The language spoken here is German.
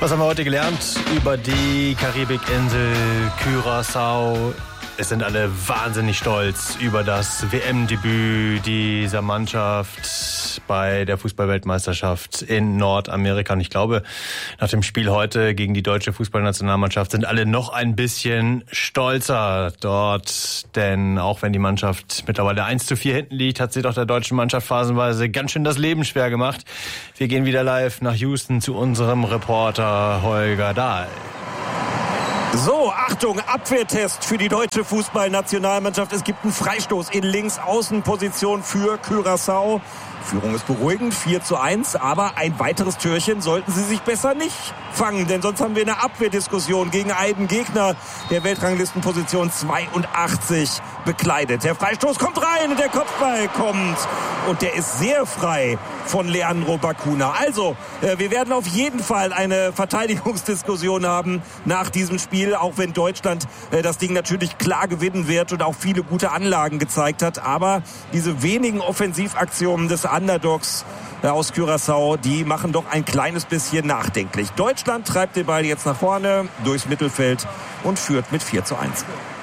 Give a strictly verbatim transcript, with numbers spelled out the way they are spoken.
Was haben wir heute gelernt über die Karibikinsel Curaçao? Es sind alle wahnsinnig stolz über das W M-Debüt dieser Mannschaft bei der Fußballweltmeisterschaft in Nordamerika. Und ich glaube, nach dem Spiel heute gegen die deutsche Fußballnationalmannschaft sind alle noch ein bisschen stolzer dort. Denn auch wenn die Mannschaft mittlerweile eins zu vier hinten liegt, hat sie doch der deutschen Mannschaft phasenweise ganz schön das Leben schwer gemacht. Wir gehen wieder live nach Houston zu unserem Reporter Holger Dahl. So, Achtung, Abwehrtest für die deutsche Fußballnationalmannschaft. Es gibt einen Freistoß in Linksaußenposition für Curaçao. Führung ist beruhigend, vier zu eins, aber ein weiteres Türchen sollten sie sich besser nicht fangen, denn sonst haben wir eine Abwehrdiskussion gegen einen Gegner, der Weltranglistenposition zweiundachtzig bekleidet. Der Freistoß kommt rein und der Kopfball kommt und der ist sehr frei von Leandro Bacuna. Also, wir werden auf jeden Fall eine Verteidigungsdiskussion haben nach diesem Spiel, auch wenn Deutschland das Ding natürlich klar gewinnen wird und auch viele gute Anlagen gezeigt hat, aber diese wenigen Offensivaktionen des Underdogs aus Curaçao, die machen doch ein kleines bisschen nachdenklich. Deutschland treibt den Ball jetzt nach vorne durchs Mittelfeld und führt mit vier zu eins.